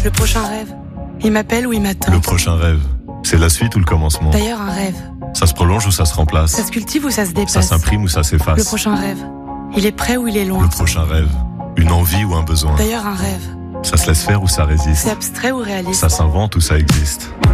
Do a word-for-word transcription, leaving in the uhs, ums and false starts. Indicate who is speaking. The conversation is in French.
Speaker 1: Le prochain rêve, il m'appelle ou il m'attend.
Speaker 2: Le prochain rêve, c'est la suite ou le commencement?
Speaker 1: D'ailleurs, un rêve,
Speaker 2: Ça se prolonge ou ça se remplace?
Speaker 1: ça se cultive ou ça se
Speaker 2: Ça
Speaker 1: dépasse?
Speaker 2: s'imprime ou ça s'efface?
Speaker 1: Le prochain rêve, il est près ou il est loin?
Speaker 2: Le prochain rêve, une envie ou un besoin?
Speaker 1: D'ailleurs, un rêve,
Speaker 2: Ça se laisse faire ou ça résiste?
Speaker 1: c'est abstrait ou réaliste?
Speaker 2: Ça s'invente ou ça existe?